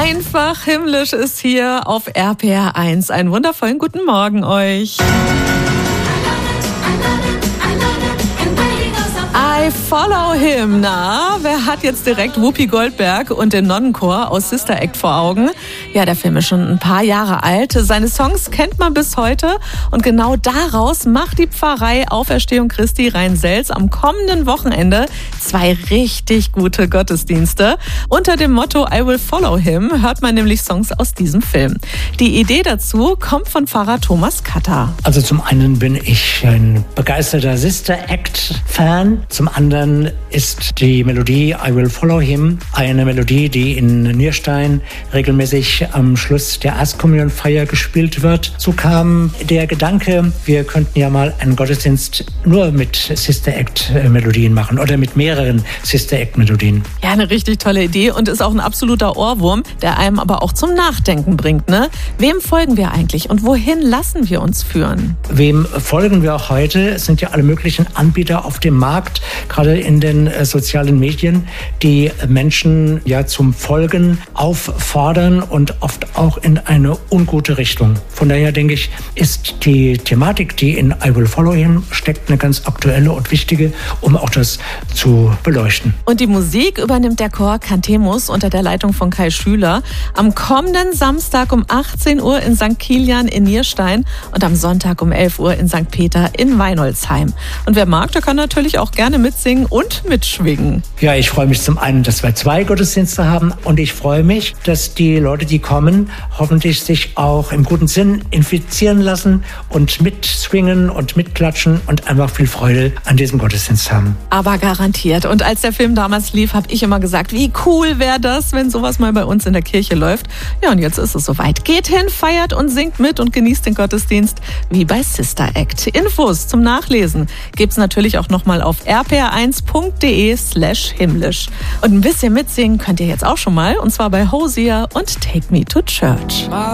Einfach himmlisch ist hier auf RPR1. Einen wundervollen guten Morgen euch. I Follow Him. Na, wer hat jetzt direkt Whoopi Goldberg und den Nonnenchor aus Sister Act vor Augen? Ja, der Film ist schon ein paar Jahre alt. Seine Songs kennt man bis heute. Und genau daraus macht die Pfarrei Auferstehung Christi Rhein-Selz am kommenden Wochenende 2 richtig gute Gottesdienste. Unter dem Motto I Will Follow Him hört man nämlich Songs aus diesem Film. Die Idee dazu kommt von Pfarrer Thomas Katter. Also zum einen bin ich ein begeisterter Sister Act-Fan. Zum anderen ist die Melodie I Will Follow Him eine Melodie, die in Nierstein regelmäßig am Schluss der Erstkommunionfeier gespielt wird. So kam der Gedanke, wir könnten ja mal einen Gottesdienst nur mit Sister Act-Melodien machen oder mit mehreren Sister Act-Melodien. Ja, eine richtig tolle Idee und ist auch ein absoluter Ohrwurm, der einem aber auch zum Nachdenken bringt, ne? Wem folgen wir eigentlich und wohin lassen wir uns führen? Wem folgen wir auch heute? Es sind ja alle möglichen Anbieter auf dem Markt, gerade in den sozialen Medien, die Menschen ja zum Folgen auffordern und oft auch in eine ungute Richtung. Von daher denke ich, ist die Thematik, die in I Will Follow Him steckt, eine ganz aktuelle und wichtige, um auch das zu beleuchten. Und die Musik übernimmt der Chor Cantemus unter der Leitung von Kai Schüler am kommenden Samstag um 18 Uhr in St. Kilian in Nierstein und am Sonntag um 11 Uhr in St. Peter in Weinolzheim. Und wer mag, der kann natürlich auch gerne mitsingen und mitschwingen. Ja, ich freue mich zum einen, dass wir 2 Gottesdienste haben und ich freue mich, dass die Leute, die kommen, hoffentlich sich auch im guten Sinn infizieren lassen und mitswingen und mitklatschen und einfach viel Freude an diesem Gottesdienst haben. Aber garantiert. Und als der Film damals lief, habe ich immer gesagt, wie cool wäre das, wenn sowas mal bei uns in der Kirche läuft. Ja, und jetzt ist es soweit. Geht hin, feiert und singt mit und genießt den Gottesdienst wie bei Sister Act. Infos zum Nachlesen gibt's natürlich auch nochmal auf rpr1.de/himmlisch. Und ein bisschen mitsingen könnt ihr jetzt auch schon mal, und zwar bei Hosier und Take Me to Church.